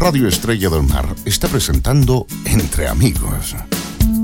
Radio Estrella del Mar está presentando Entre Amigos.